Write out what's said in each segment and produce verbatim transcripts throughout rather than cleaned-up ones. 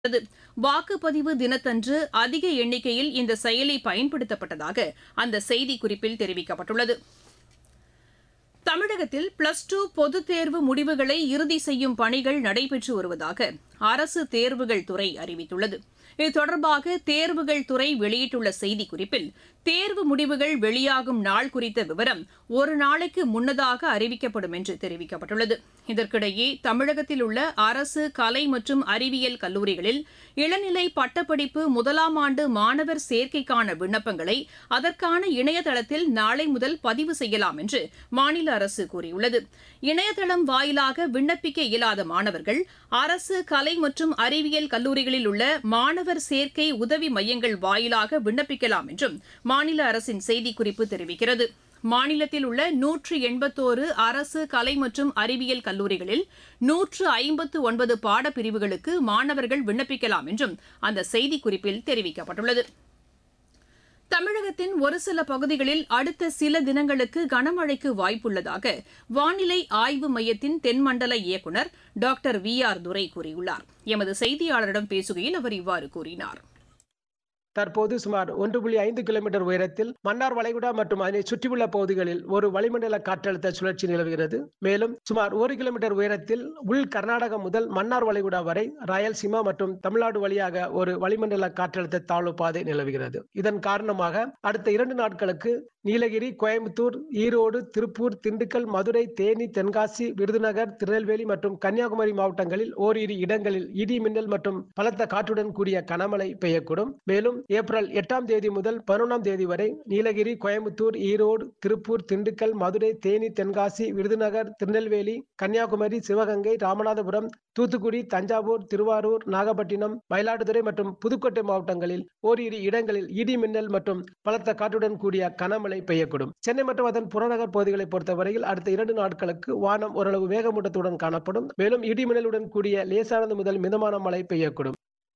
வாக்குப்பதிவு தினத்தன்று அதிக எண்ணிக்கையில் இந்த செயலி பயன்படுத்தப்பட்டதாக அந்த செய்திக்குறிப்பில் தெரிவிக்கப்பட்டுள்ளது. தமிழகத்தில் பிளஸ் டூ பொதுத் தேர்வு முடிவுகளை இறுதி செய்யும் பணிகள் நடைபெற்று வருவதாக அரசு தேர்வுகள் துறை அறிவித்துள்ளது. இது தொடர்பாக தேர்வுகள் துறை வெளியிட்டுள்ள செய்திக்குறிப்பில் தேர்வு முடிவுகள் வெளியாகும் நாள் குறித்த விவரம் ஒரு நாளைக்கு முன்னதாக அறிவிக்கப்படும் என்று தெரிவிக்கப்பட்டுள்ளது. இதற்கிடையே தமிழகத்தில் உள்ள அரசு கலை மற்றும் அறிவியல் கல்லூரிகளில் இளநிலை பட்டப்படிப்பு முதலாம் ஆண்டு மாணவர் சேர்க்கைக்கான விண்ணப்பங்களை அதற்கான இணையதளத்தில் நாளை முதல் பதிவு செய்யலாம் என்று மாநில அரசு கூறியுள்ளது. இணையதளம் வாயிலாக விண்ணப்பிக்க இயலாத மாணவர்கள் அரசு கலை மற்றும் அறிவியல் கல்லூரிகளில் உள்ள மாணவர் சேர்க்கை உதவி மையங்கள் வாயிலாக விண்ணப்பிக்கலாம் என்றும் மாநில அரசின் செய்திக்குறிப்பு தெரிவிக்கிறது. மாநிலத்தில் உள்ள நூற்று எண்பத்தோரு அரசு கலை மற்றும் அறிவியல் கல்லூரிகளில் நூற்று ஐம்பத்து ஒன்பது பாடப்பிரிவுகளுக்கு மாணவர்கள் விண்ணப்பிக்கலாம் என்றும் அந்த செய்திக்குறிப்பில் தெரிவிக்கப்பட்டுள்ளது. தமிழகத்தின் ஒரு சில பகுதிகளில் அடுத்த சில தினங்களுக்கு கனமழைக்கு வாய்ப்புள்ளதாக வானிலை ஆய்வு மையத்தின் தென்மண்டல இயக்குநர் டாக்டர் வி ஆர் துரை கூறியுள்ளார். எமது செய்தியாளரிடம் பேசுகையில் அவர் இவ்வாறு கூறினார். தற்போது சுமார் ஒன்று புள்ளி ஐந்து கிலோமீட்டர் உயரத்தில் மன்னார் வளைகுடா மற்றும் அதனை சுற்றியுள்ள பகுதிகளில் ஒரு வளிமண்டல காற்றழுத்த சுழற்சி நிலவுகிறது. மேலும் சுமார் ஒரு கிலோமீட்டர் உயரத்தில் உள் கர்நாடகம் முதல் மன்னார் வளைகுடா வரை ராயல்சீமா மற்றும் தமிழ்நாடு வழியாக ஒரு வளிமண்டல காற்றழுத்த தாழ்வு பாதை நிலவுகிறது. இதன் காரணமாக அடுத்த இரண்டு நாட்களுக்கு நீலகிரி, கோயம்புத்தூர், ஈரோடு, திருப்பூர், திண்டுக்கல், மதுரை, தேனி, தென்காசி, விருதுநகர், திருநெல்வேலி மற்றும் கன்னியாகுமரி மாவட்டங்களில் ஓரிரு இடங்களில் இடி மின்னல் மற்றும் பலத்த காற்றுடன் கூடிய கனமழை பெய்யக்கூடும். மேலும் ஏப்ரல் எட்டாம் தேதி முதல் பதினொன்றாம் தேதி வரை நீலகிரி, கோயம்புத்தூர், ஈரோடு, திருப்பூர், திண்டுக்கல், மதுரை, தேனி, தென்காசி, விருதுநகர், திருநெல்வேலி, கன்னியாகுமரி, சிவகங்கை, ராமநாதபுரம், தூத்துக்குடி, தஞ்சாவூர், திருவாரூர், நாகப்பட்டினம், மயிலாடுதுறை மற்றும் புதுக்கோட்டை மாவட்டங்களில் ஓரிரு இடங்களில் இடி மின்னல் மற்றும் பலத்த காற்றுடன் கூடிய கனமழை பெய்யக்கூடும். சென்னை மற்றும் அதன் புறநகர் பகுதிகளை பொறுத்தவரையில் அடுத்த இரண்டு நாட்களுக்கு வானம் ஓரளவு வேகமூட்டத்துடன் காணப்படும். மேலும் இடி மின்னலுடன் கூடிய லேசானது முதல் மிதமான மழை பெய்யக்கூடும்.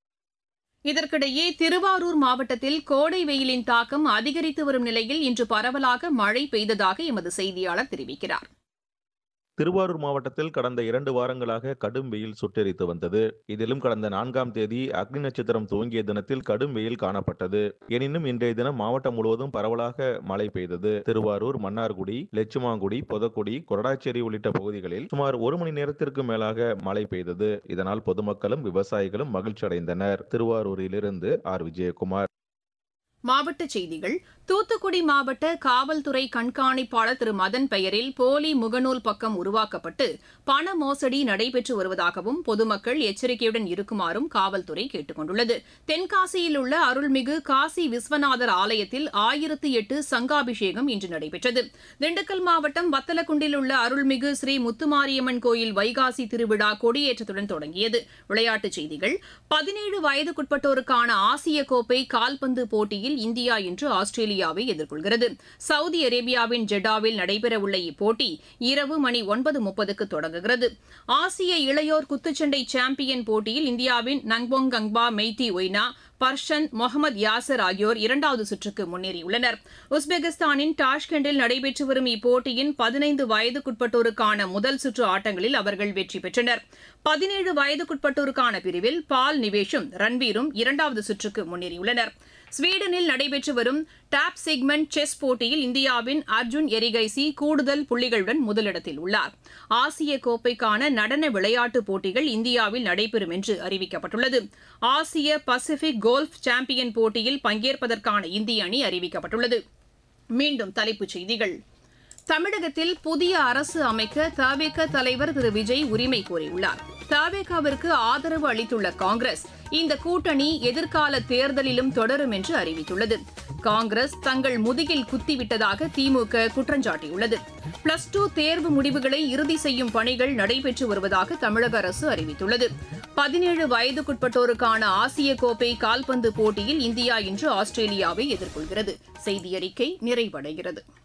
இதற்கிடையே திருவாரூர் மாவட்டத்தில் கோடை வெயிலின் தாக்கம் அதிகரித்து வரும் நிலையில் இன்று பரவலாக மழை பெய்ததாக எமது செய்தியாளர் தெரிவிக்கிறார். திருவாரூர் மாவட்டத்தில் கடந்த இரண்டு வாரங்களாக கடும் வெயில் சுட்டெரித்து வந்தது. இதிலும் கடந்த நான்காம் தேதி அக்னி நட்சத்திரம் துவங்கிய தினத்தில் கடும் வெயில் காணப்பட்டது. எனினும் இன்றைய தினம் மாவட்டம் முழுவதும் பரவலாக மழை பெய்தது. திருவாரூர், மன்னார்குடி, லட்சுமாங்குடி, பொதக்குடி, கொரடாச்சேரி உள்ளிட்ட பகுதிகளில் சுமார் ஒரு மணி நேரத்திற்கு மேலாக மழை பெய்தது. இதனால் பொதுமக்களும் விவசாயிகளும் மகிழ்ச்சி அடைந்தனர். திருவாரூரிலிருந்து ஆர் விஜயகுமார். மாவட்டச் செய்திகள். தூத்துக்குடி மாவட்ட காவல்துறை கண்காணிப்பாளர் திரு மதன் பெயரில் போலி முகநூல் பக்கம் உருவாக்கப்பட்டு பண மோசடி நடைபெற்று வருவதாகவும் பொதுமக்கள் எச்சரிக்கையுடன் இருக்குமாறும் காவல்துறை கேட்டுக் கொண்டுள்ளது. தென்காசியில் உள்ள அருள்மிகு காசி விஸ்வநாதர் ஆலயத்தில் ஆயிரத்து எட்டு சங்காபிஷேகம் இன்று நடைபெற்றது. திண்டுக்கல் மாவட்டம் வத்தலக்குண்டில் உள்ள அருள்மிகு ஸ்ரீ முத்துமாரியம்மன் கோயில் வைகாசி திருவிழா கொடியேற்றத்துடன் தொடங்கியது. விளையாட்டுச் செய்திகள். பதினேழு வயதுக்குட்பட்டோருக்கான ஆசிய கோப்பை கால்பந்து போட்டியில் இந்தியா இன்று ஆஸ்திரேலியாவை எதிர்கொள்கிறது. சவுதி அரேபியாவின் ஜெட்டாவில் நடைபெறவுள்ள இப்போட்டி இரவு மணி ஒன்பது முப்பதுக்கு தொடங்குகிறது. ஆசிய இளையோர் குத்துச்சண்டை சாம்பியன் போட்டியில் இந்தியாவின் நங்பொங் கங்பா மெய்தி ஒய்னா, பர்ஷன், முகமது யாசர் ஆகியோர் இரண்டாவது சுற்றுக்கு முன்னேறியுள்ளனர். உஸ்பெகிஸ்தானின் டாஷ்கண்டில் நடைபெற்று வரும் இப்போட்டியின் பதினைந்து வயதுக்குட்பட்டோருக்கான முதல் சுற்று ஆட்டங்களில் அவர்கள் வெற்றி பெற்றனர். பதினேழு வயதுக்குட்பட்டோருக்கான பிரிவில் பால் நிவேஷும் ரன்வீரும் இரண்டாவது சுற்றுக்கு முன்னேறியுள்ளனர். ஸ்வீடனில் நடைபெற்று வரும் டாப் செக்மெண்ட் செஸ் போட்டியில் இந்தியாவின் அர்ஜுன் எரிகைசி கூடுதல் புள்ளிகளுடன் முதலிடத்தில் உள்ளார். ஆசிய கோப்பைக்கான நடன விளையாட்டுப் போட்டிகள் இந்தியாவில் நடைபெறும் என்று அறிவிக்கப்பட்டுள்ளது. ஆசிய பசிபிக் கோல்ஃப் சாம்பியன் போட்டியில் பங்கேற்பதற்கான இந்திய அணி அறிவிக்கப்பட்டுள்ளது. மீண்டும் தலைப்புச் செய்திகள். தமிழகத்தில் புதிய அரசு அமைக்க தவேக தலைவர் திரு விஜய் உரிமை கோரியுள்ளார். தவேகாவிற்கு ஆதரவு அளித்துள்ள காங்கிரஸ் இந்த கூட்டணி எதிர்கால தேர்தலிலும் தொடரும் என்று அறிவித்துள்ளது. காங்கிரஸ் தங்கள் முதுகில் குத்திவிட்டதாக திமுக குற்றஞ்சாட்டியுள்ளது. பிளஸ் டூ தேர்வு முடிவுகளை இறுதி செய்யும் பணிகள் நடைபெற்று வருவதாக தமிழக அரசு அறிவித்துள்ளது. பதினேழு வயதுக்குட்பட்டோருக்கான ஆசிய கோப்பை கால்பந்து போட்டியில் இந்தியா இன்று ஆஸ்திரேலியாவை எதிர்கொள்கிறது. செய்தியறிக்கை நிறைவடைகிறது.